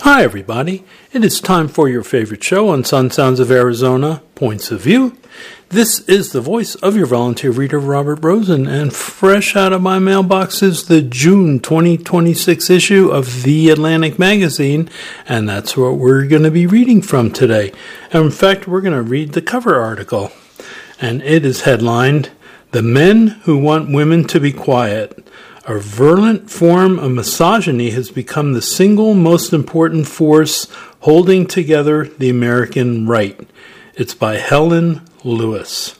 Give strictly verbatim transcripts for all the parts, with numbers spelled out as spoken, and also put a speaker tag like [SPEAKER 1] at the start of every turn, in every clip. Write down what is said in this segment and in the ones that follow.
[SPEAKER 1] Hi, everybody. It is time for your favorite show on Sun Sounds of Arizona, Points of View. This is the voice of your volunteer reader, Robert Rosen, and fresh out of my mailbox is the June twenty twenty-six issue of The Atlantic Magazine, and that's what we're going to be reading from today. And in fact, we're going to read the cover article, and it is headlined, "The Men Who Want Women to Be Quiet. A virulent form of misogyny has become the single most important force holding together the American right." It's by Helen Lewis.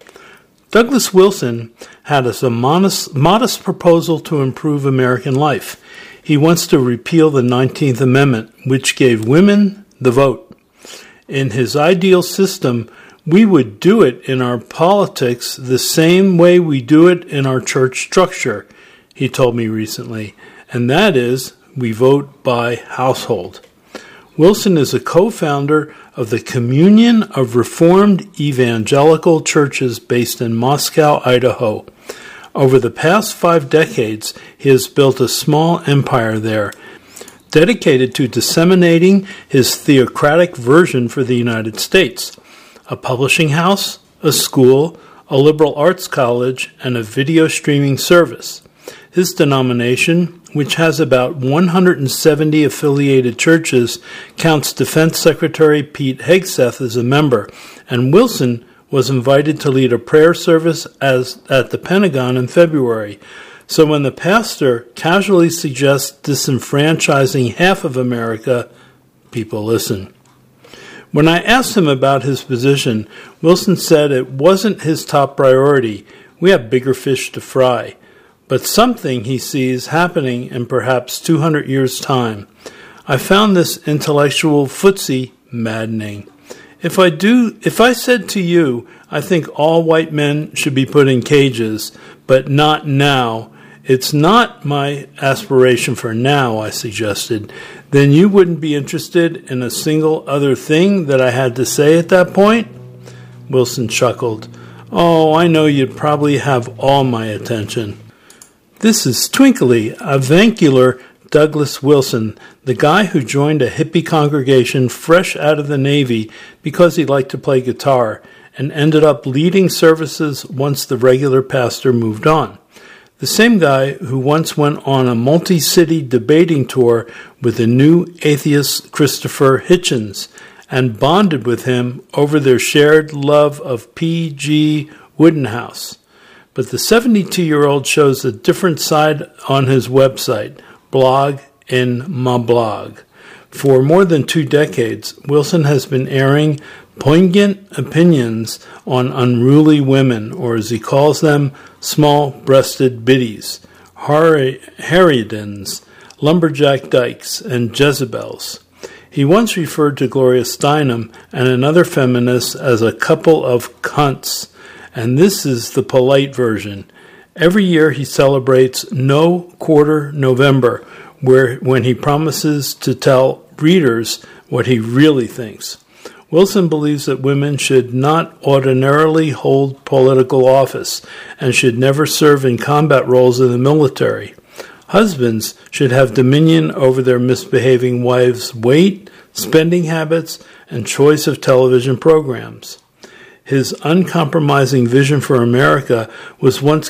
[SPEAKER 1] Douglas Wilson had a modest, modest proposal to improve American life. He wants to repeal the nineteenth Amendment, which gave women the vote. In his ideal system, we would do it in our politics the same way we do it in our church structure, he told me recently, and that is, we vote by household. Wilson is a co-founder of the Communion of Reformed Evangelical Churches based in Moscow, Idaho. Over the past five decades, he has built a small empire there, dedicated to disseminating his theocratic version for the United States. A publishing house, a school, a liberal arts college, and a video streaming service. His denomination, which has about one hundred seventy affiliated churches, counts Defense Secretary Pete Hegseth as a member, and Wilson was invited to lead a prayer service as at the Pentagon in February. So when the pastor casually suggests disenfranchising half of America, people listen. When I asked him about his position, Wilson said it wasn't his top priority. We have bigger fish to fry. But something he sees happening in perhaps two hundred years' time. I found this intellectual footsie maddening. If I do, if I said to you, I think all white men should be put in cages, but not now, it's not my aspiration for now, I suggested, then you wouldn't be interested in a single other thing that I had to say at that point? Wilson chuckled. Oh, I know you'd probably have all my attention. This is twinkly, avuncular Douglas Wilson, the guy who joined a hippie congregation fresh out of the Navy because he liked to play guitar and ended up leading services once the regular pastor moved on. The same guy who once went on a multi-city debating tour with the new atheist Christopher Hitchens and bonded with him over their shared love of P G Woodenhouse. But the seventy-two-year-old shows a different side on his website, Blog in My Blog. For more than two decades, Wilson has been airing poignant opinions on unruly women, or as he calls them, small-breasted biddies, har- harridans, lumberjack dykes, and Jezebels. He once referred to Gloria Steinem and another feminist as a couple of cunts. And this is the polite version. Every year he celebrates No Quarter November, where when he promises to tell readers what he really thinks. Wilson believes that women should not ordinarily hold political office and should never serve in combat roles in the military. Husbands should have dominion over their misbehaving wives' weight, spending habits, and choice of television programs. His uncompromising vision for America was once